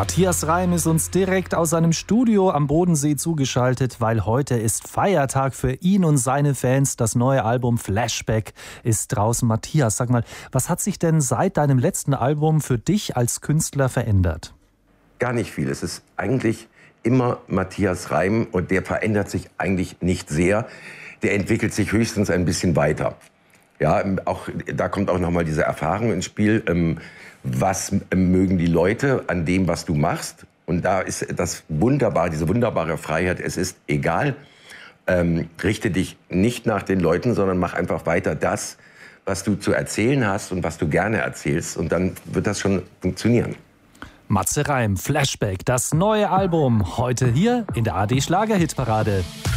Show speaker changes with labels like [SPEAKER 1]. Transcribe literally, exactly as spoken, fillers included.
[SPEAKER 1] Matthias Reim ist uns direkt aus seinem Studio am Bodensee zugeschaltet, weil heute ist Feiertag für ihn und seine Fans. Das neue Album Flashback ist draußen. Matthias, sag mal, was hat sich denn seit deinem letzten Album für dich als Künstler verändert?
[SPEAKER 2] Gar nicht viel. Es ist eigentlich immer Matthias Reim und der verändert sich eigentlich nicht sehr. Der entwickelt sich höchstens ein bisschen weiter. Ja, auch, da kommt auch noch mal diese Erfahrung ins Spiel. Ähm, was mögen die Leute an dem, was du machst? Und da ist das wunderbar, diese wunderbare Freiheit. Es ist egal, ähm, richte dich nicht nach den Leuten, sondern mach einfach weiter das, was du zu erzählen hast und was du gerne erzählst. Und dann wird das schon funktionieren.
[SPEAKER 1] Matze Reim, Flashback, das neue Album, heute hier in der A R D Schlager-Hitparade.